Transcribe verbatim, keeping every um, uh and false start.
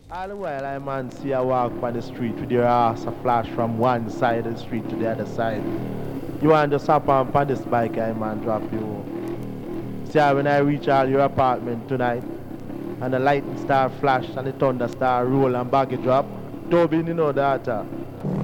All the while I man see I walk on the street with your ass a flash from one side of the street to the other side. You want to hop on on this bike I man drop you home. See how when I reach all your apartment tonight and the lightning start flash and the thunder start roll and baggy drop, Tobin you know that. uh.